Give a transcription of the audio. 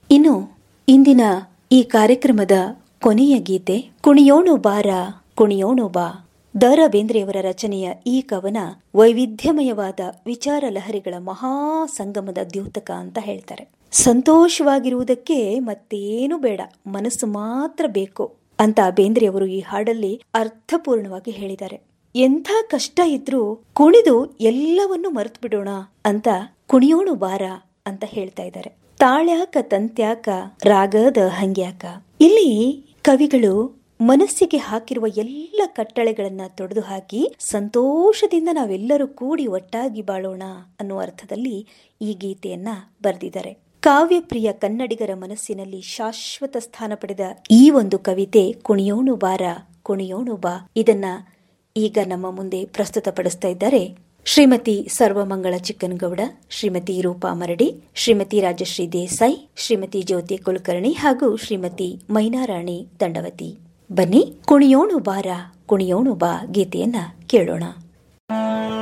ಇನ್ನು ಇಂದಿನ ಈ ಕಾರ್ಯಕ್ರಮದ ಕೊನೆಯ ಗೀತೆ ಕುಣಿಯೋಣು ಬಾರ ಕುಣಿಯೋಣು ಬಾ. ದ.ರಾ. ಬೇಂದ್ರೆಯವರ ರಚನೆಯ ಈ ಕವನ ವೈವಿಧ್ಯಮಯವಾದ ವಿಚಾರ ಲಹರಿಗಳ ಮಹಾ ಸಂಗಮದ ದ್ಯೋತಕ ಅಂತ ಹೇಳ್ತಾರೆ. ಸಂತೋಷವಾಗಿರುವುದಕ್ಕೆ ಮತ್ತೇನು ಬೇಡ, ಮನಸ್ಸು ಮಾತ್ರ ಬೇಕು ಅಂತ ಬೇಂದ್ರೆಯವರು ಈ ಹಾಡಲ್ಲಿ ಅರ್ಥಪೂರ್ಣವಾಗಿ ಹೇಳಿದ್ದಾರೆ. ಎಂಥ ಕಷ್ಟ ಇದ್ರೂ ಕುಣಿದು ಎಲ್ಲವನ್ನೂ ಮರೆತು ಬಿಡೋಣ ಅಂತ ಕುಣಿಯೋಣು ಬಾರ ಅಂತ ಹೇಳ್ತಾ ಇದ್ದಾರೆ. ತಾಳ್ಯಾಕ ತಂತ್ಯಾಕ ರಾಗದ ಹಂಗ್ಯಾಕ. ಇಲ್ಲಿ ಕವಿಗಳು ಮನಸ್ಸಿಗೆ ಹಾಕಿರುವ ಎಲ್ಲ ಕಟ್ಟಳೆಗಳನ್ನ ತೊಡೆದು ಹಾಕಿ ಸಂತೋಷದಿಂದ ನಾವೆಲ್ಲರೂ ಕೂಡಿ ಒಟ್ಟಾಗಿ ಬಾಳೋಣ ಅನ್ನುವ ಅರ್ಥದಲ್ಲಿ ಈ ಗೀತೆಯನ್ನ ಬರೆದಿದ್ದಾರೆ. ಕಾವ್ಯಪ್ರಿಯ ಕನ್ನಡಿಗರ ಮನಸ್ಸಿನಲ್ಲಿ ಶಾಶ್ವತ ಸ್ಥಾನ ಪಡೆದ ಈ ಒಂದು ಕವಿತೆ ಕುಣಿಯೋಣು ಬಾರ ಕುಣಿಯೋಣು ಬಾ. ಇದನ್ನ ಈಗ ನಮ್ಮ ಮುಂದೆ ಪ್ರಸ್ತುತಪಡಿಸ್ತಾ ಇದ್ದಾರೆ ಶ್ರೀಮತಿ ಸರ್ವಮಂಗಳ ಚಿಕ್ಕನಗೌಡ, ಶ್ರೀಮತಿ ರೂಪಾ ಮರಡಿ, ಶ್ರೀಮತಿ ರಾಜಶ್ರೀ ದೇಸಾಯಿ, ಶ್ರೀಮತಿ ಜ್ಯೋತಿ ಕುಲಕರ್ಣಿ ಹಾಗೂ ಶ್ರೀಮತಿ ಮೈನಾರಾಣಿ ದಂಡವತಿ. ಬನ್ನಿ ಕುಣಿಯೋಣು ಬಾರ ಕುಣಿಯೋಣು ಬಾ ಗೀತೆಯನ್ನ ಕೇಳೋಣ.